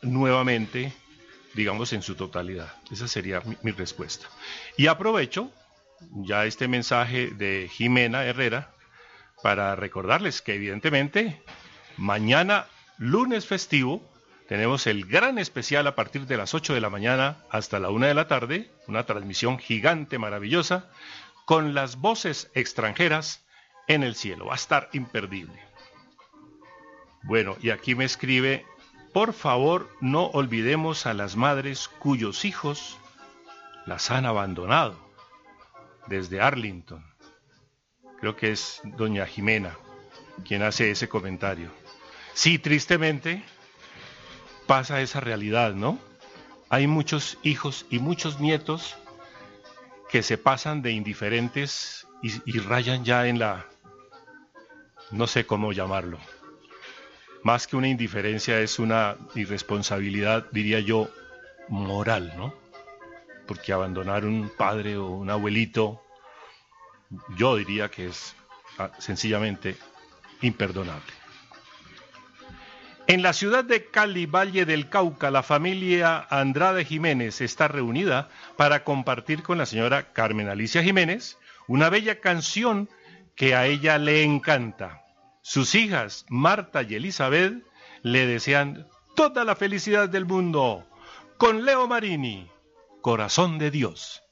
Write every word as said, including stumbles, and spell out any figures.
nuevamente, digamos, en su totalidad. Esa sería mi, mi respuesta. Y aprovecho ya este mensaje de Jimena Herrera para recordarles que evidentemente mañana, lunes festivo, tenemos el gran especial a partir de las ocho de la mañana hasta la una de la tarde, una transmisión gigante, maravillosa, con las voces extranjeras en el cielo. Va a estar imperdible. Bueno, y aquí me escribe, por favor, no olvidemos a las madres cuyos hijos las han abandonado, desde Arlington. Creo que es doña Jimena quien hace ese comentario. Sí, tristemente pasa esa realidad, ¿no? Hay muchos hijos y muchos nietos que se pasan de indiferentes y, y rayan ya en la, no sé cómo llamarlo. Más que una indiferencia es una irresponsabilidad, diría yo, moral, ¿no? Porque abandonar un padre o un abuelito, yo diría que es ah, sencillamente imperdonable. En la ciudad de Cali, Valle del Cauca, la familia Andrade Jiménez está reunida para compartir con la señora Carmen Alicia Jiménez una bella canción que a ella le encanta. Sus hijas, Marta y Elizabeth, le desean toda la felicidad del mundo. Con Leo Marini, Corazón de Dios.